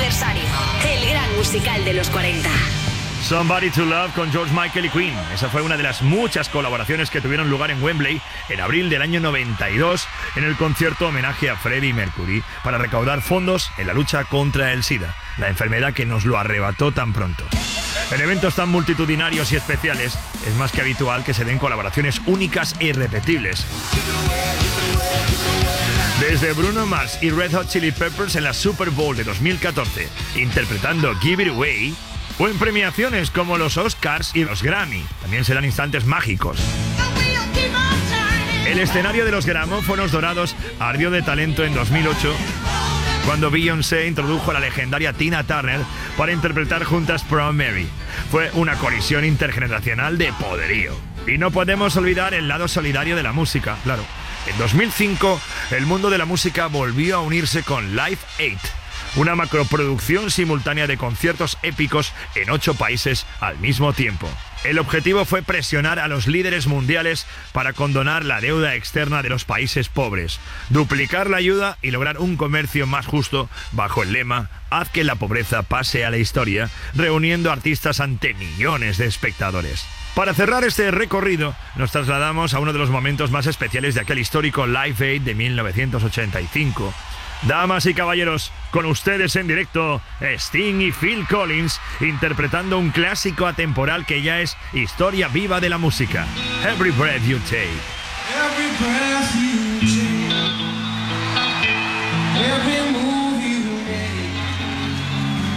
aniversario. El gran musical de los 40. Somebody to Love con George Michael y Queen. Esa fue una de las muchas colaboraciones que tuvieron lugar en Wembley en abril del año 92 en el concierto homenaje a Freddie Mercury para recaudar fondos en la lucha contra el SIDA, la enfermedad que nos lo arrebató tan pronto. En eventos tan multitudinarios y especiales es más que habitual que se den colaboraciones únicas e irrepetibles. Desde Bruno Mars y Red Hot Chili Peppers en la Super Bowl de 2014, interpretando Give It Away, o en premiaciones como los Oscars y los Grammy. También serán instantes mágicos. El escenario de los gramófonos dorados ardió de talento en 2008, cuando Beyoncé introdujo a la legendaria Tina Turner para interpretar juntas Proud Mary. Fue una colisión intergeneracional de poderío. Y no podemos olvidar el lado solidario de la música, claro. En 2005, el mundo de la música volvió a unirse con Live Aid, una macroproducción simultánea de conciertos épicos en 8 países al mismo tiempo. El objetivo fue presionar a los líderes mundiales para condonar la deuda externa de los países pobres, duplicar la ayuda y lograr un comercio más justo bajo el lema «Haz que la pobreza pase a la historia», reuniendo artistas ante millones de espectadores. Para cerrar este recorrido, nos trasladamos a uno de los momentos más especiales de aquel histórico Live Aid de 1985. Damas y caballeros, con ustedes en directo, Sting y Phil Collins, interpretando un clásico atemporal que ya es historia viva de la música. Every Breath You Take. Every breath you